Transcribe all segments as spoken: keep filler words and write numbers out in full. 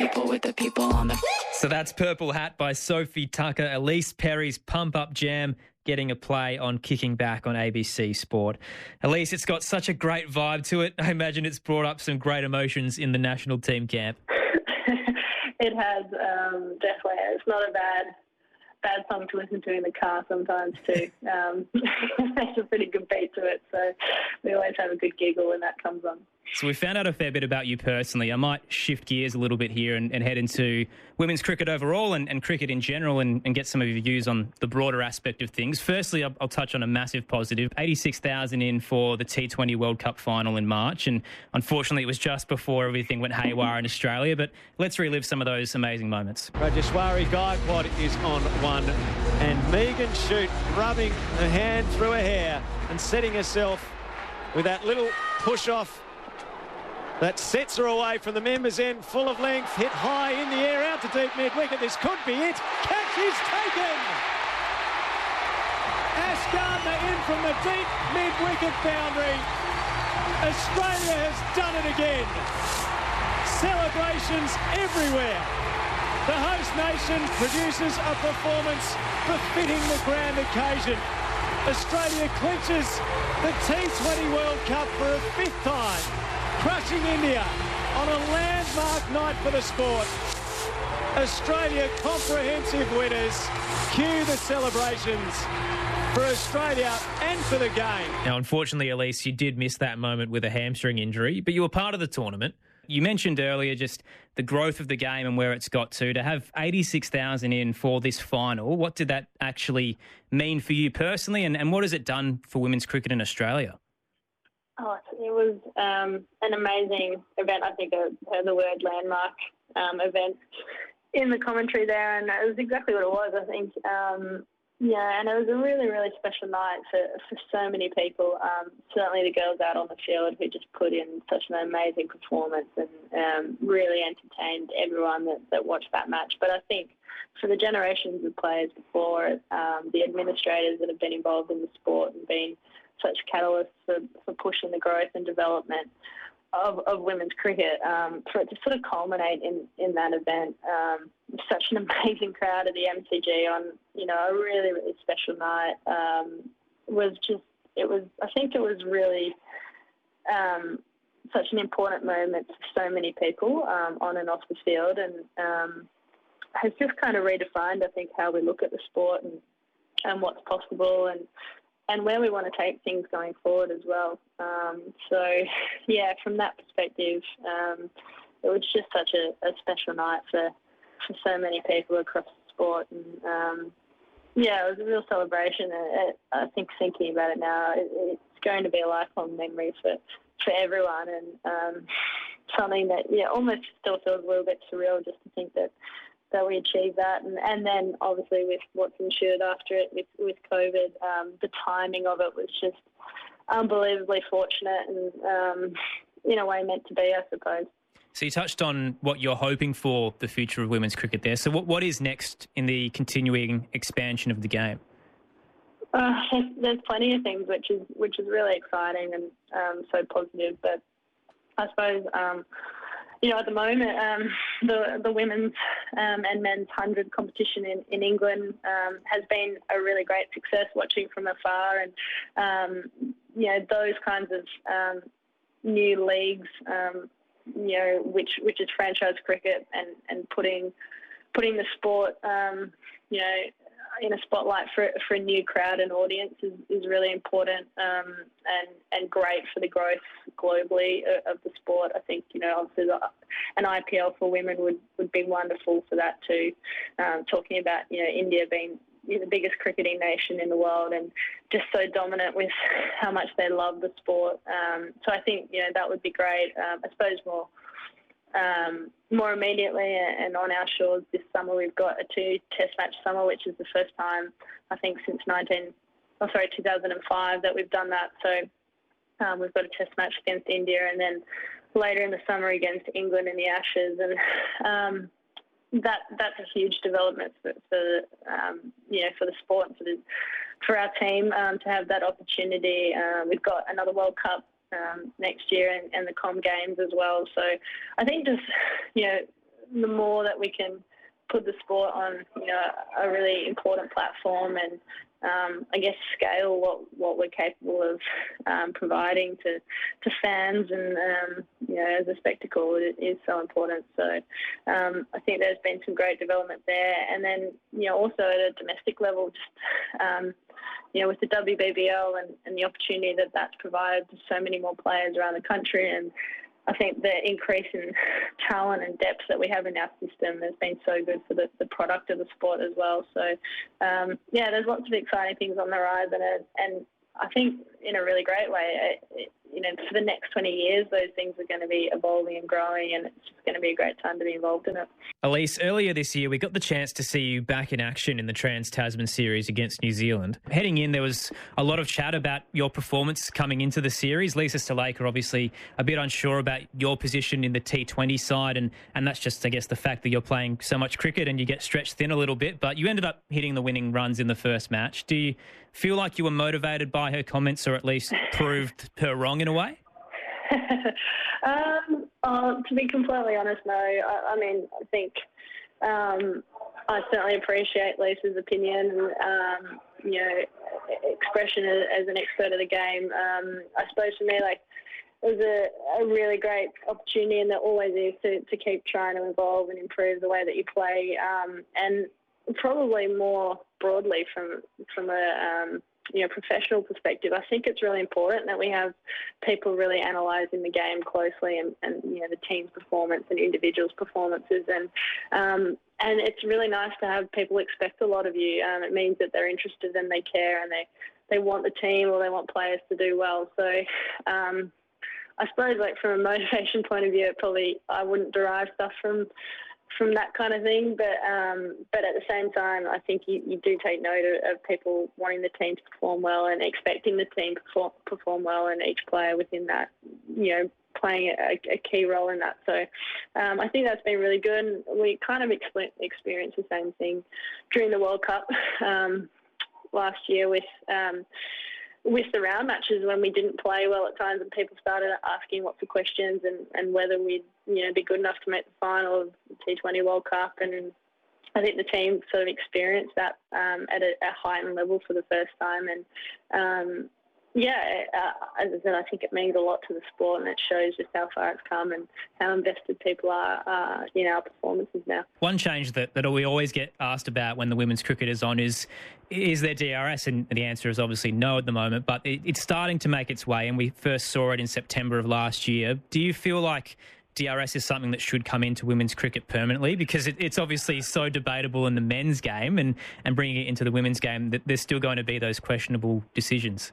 people with the people on the... So that's Purple Hat by Sophie Tucker. Elise Perry's Pump Up Jam getting a play on Kicking Back on A B C Sport. Elise, it's got such a great vibe to it. I imagine it's brought up some great emotions in the national team camp. It has, um, definitely. It's not a bad bad song to listen to in the car sometimes too. Um, there's a pretty good beat to it, so we always have a good giggle when that comes on. So we found out a fair bit about you personally. I might shift gears a little bit here and, and head into women's cricket overall and, and cricket in general and, and get some of your views on the broader aspect of things. Firstly, I'll, I'll touch on a massive positive. eighty-six thousand in for the T twenty World Cup final in March, and unfortunately it was just before everything went haywire in Australia, but let's relive some of those amazing moments. Rajeshwari Gaikwad is on one, and Megan Shute rubbing her hand through her hair and setting herself with that little push-off that sets her away from the members' end, full of length, hit high in the air, out to deep mid-wicket. This could be it. Catch is taken. Ash Gardner in from the deep mid-wicket boundary. Australia has done it again. Celebrations everywhere. The host nation produces a performance befitting the grand occasion. Australia clinches the T twenty World Cup for a fifth time, crushing India on a landmark night for the sport. Australia comprehensive winners. Cue the celebrations for Australia and for the game. Now, unfortunately, Elise, you did miss that moment with a hamstring injury, but you were part of the tournament. You mentioned earlier just the growth of the game and where it's got to. To have eighty-six thousand in for this final, what did that actually mean for you personally, and, and what has it done for women's cricket in Australia? Oh, it was um, an amazing event. I think I heard the word landmark um, event in the commentary there, and it was exactly what it was, I think. Um, yeah, and it was a really, really special night for, for so many people. Um, certainly the girls out on the field who just put in such an amazing performance and um, really entertained everyone that, that watched that match. But I think for the generations of players before, um, the administrators that have been involved in the sport and been such catalysts for, for pushing the growth and development of, of women's cricket, um, for it to sort of culminate in, in that event, um, such an amazing crowd at the M C G on, you know, a really, really special night, um, was just, it was, I think it was really um, such an important moment for so many people um, on and off the field, and um, has just kind of redefined, I think, how we look at the sport and, and what's possible and and where we want to take things going forward as well. Um, so, yeah, from that perspective, um, it was just such a, a special night for, for so many people across the sport. And, um, yeah, it was a real celebration. And it, I think thinking about it now, it, it's going to be a lifelong memory for, for everyone, and um, something that, yeah, almost still feels a little bit surreal just to think that that we achieved that. And, and then obviously with what's ensued after it with, with COVID, um, the timing of it was just unbelievably fortunate and um, in a way meant to be, I suppose. So you touched on what you're hoping for the future of women's cricket there. So what, what is next in the continuing expansion of the game? Uh, there's, there's plenty of things, which is which is really exciting and um, so positive. But I suppose, um, you know, at the moment, um, the the women's um, and men's hundred competition in, in England um, has been a really great success watching from afar. And, um, you know, those kinds of um, new leagues, um, you know, which which is franchise cricket and, and putting putting the sport, um, you know, in a spotlight for for a new crowd and audience is, is really important um, and and great for the growth globally of the sport. I think, you know, obviously the, an I P L for women would, would be wonderful for that too. Um, talking about, you know, India being the biggest cricketing nation in the world and just so dominant with how much they love the sport. Um, so I think, you know, that would be great. Um, I suppose more Um, more immediately and on our shores this summer, we've got a two test match summer, which is the first time, I think, since nineteen, oh, sorry, two thousand five that we've done that. So um, we've got a test match against India and then later in the summer against England in the Ashes. And um, that that's a huge development for, for um, you know, for the sport and for, the, for our team um, to have that opportunity. Uh, we've got another World Cup Um, next year and, and the Com Games as well. So I think just, you know, the more that we can put the sport on, you know, a really important platform and, um, I guess, scale what, what we're capable of um, providing to, to fans and, um, you know, as a spectacle, it is so important. So um, I think there's been some great development there. And then, you know, also at a domestic level, just, um, you know, with the W B B L and, and the opportunity that that's provided to so many more players around the country, and I think the increase in talent and depth that we have in our system has been so good for the, the product of the sport as well. So, um, yeah, there's lots of exciting things on the horizon, and, and I think in a really great way. It, you know, for the next twenty years, those things are going to be evolving and growing, and it's just going to be a great time to be involved in it. Elise, earlier this year, we got the chance to see you back in action in the Trans-Tasman series against New Zealand. Heading in, there was a lot of chat about your performance coming into the series. Lisa Sthalekar obviously a bit unsure about your position in the T twenty side, and, and that's just, I guess, the fact that you're playing so much cricket and you get stretched thin a little bit, but you ended up hitting the winning runs in the first match. Do you feel like you were motivated by her comments, or at least proved her wrong in a way? um, uh, to be completely honest, no. I, I mean, I think um, I certainly appreciate Lisa's opinion and, um, you know, expression as, as an expert of the game. Um, I suppose for me, like, it was a, a really great opportunity, and there always is, to, to keep trying to evolve and improve the way that you play, um, and probably more broadly from from a um, you know professional perspective. I think it's really important that we have people really analysing the game closely, and, and you know the team's performance and individuals' performances, and um, and it's really nice to have people expect a lot of you. Um, it means that they're interested and they care, and they, they want the team or they want players to do well. So um, I suppose, like, from a motivation point of view, it probably I wouldn't derive stuff from from that kind of thing, but um, but at the same time, I think you, you do take note of, of people wanting the team to perform well and expecting the team to perform, perform well, and each player within that, you know, playing a, a key role in that. So um, I think that's been really good. And we kind of exp- experienced the same thing during the World Cup um, last year with um, with the round matches, when we didn't play well at times and people started asking lots of questions and, and whether we'd, you know, be good enough to make the final of the T twenty World Cup. And I think the team sort of experienced that um, at a, a heightened level for the first time. And, um, yeah, uh, as I said, I think it means a lot to the sport, and it shows just how far it's come and how invested people are uh, in our performances now. One change that, that we always get asked about when the women's cricket is on is, is there D R S? And the answer is obviously no at the moment, but it, it's starting to make its way, and we first saw it in September of last year. Do you feel like D R S is something that should come into women's cricket permanently? Because it, it's obviously so debatable in the men's game, and, and bringing it into the women's game, that there's still going to be those questionable decisions.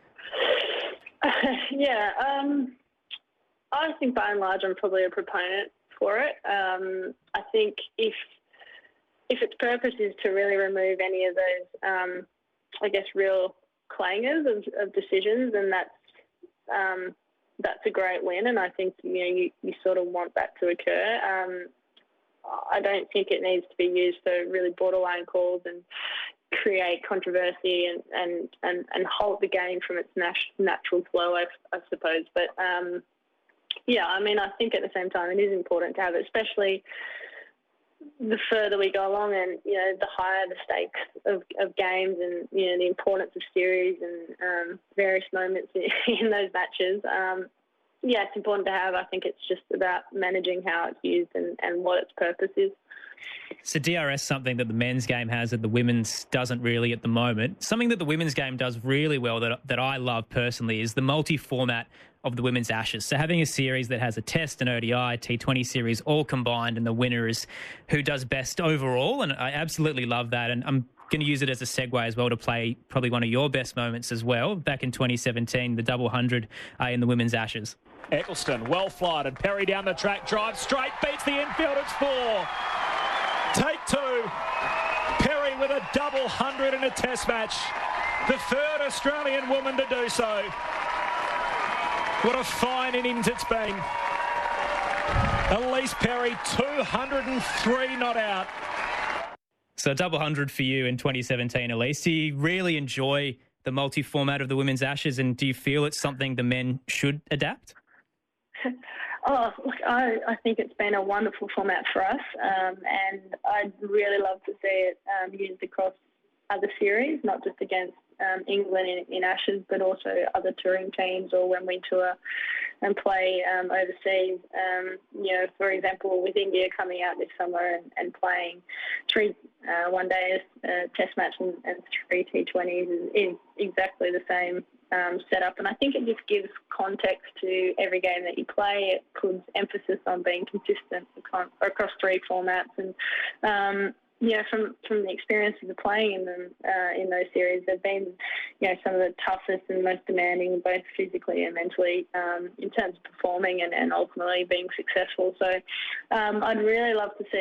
Yeah, um, I think by and large I'm probably a proponent for it. Um, I think if if its purpose is to really remove any of those, um, I guess, real clangers of, of decisions, then that's um, that's a great win. And I think you know you, you sort of want that to occur. Um, I don't think it needs to be used for really borderline calls and create controversy and, and, and, and halt the game from its nat- natural flow, I, I suppose. But, um, yeah, I mean, I think at the same time it is important to have it, especially the further we go along and, you know, the higher the stakes of, of games and, you know, the importance of series and um, various moments in, in those matches. Um, yeah, it's important to have. I think it's just about managing how it's used and, and what its purpose is. So D R S, something that the men's game has that the women's doesn't really at the moment. Something that the women's game does really well that that I love personally is the multi-format of the women's Ashes. So having a series that has a Test, an O D I, T twenty series all combined, and the winner is who does best overall. And I absolutely love that. And I'm going to use it as a segue as well to play probably one of your best moments as well. Back in twenty seventeen, the double hundred uh, in the women's Ashes. Eccleston, well flighted. Perry down the track, drives straight, beats the infield. It's four. Take two. Perry with a double hundred in a Test match. The third Australian woman to do so. What a fine innings it's been. Elise Perry, two hundred three not out. So a double hundred for you in twenty seventeen, Elise. Do you really enjoy the multi-format of the women's Ashes, and do you feel it's something the men should adapt? Oh, look, I, I think it's been a wonderful format for us, um, and I'd really love to see it um, used across other series, not just against um, England in, in Ashes, but also other touring teams or when we tour and play um, overseas. Um, you know, for example, with India coming out this summer and, and playing three uh, one-day uh, test match and, and three T twenties is, is exactly the same um, setup. And I think it just gives context to every game that you play. It puts emphasis on being consistent across three formats. And, um, you know, from, from the experiences of playing in them uh, in those series, they've been, you know, some of the toughest and most demanding, both physically and mentally, um, in terms of performing and, and ultimately being successful. So um, I'd really love to see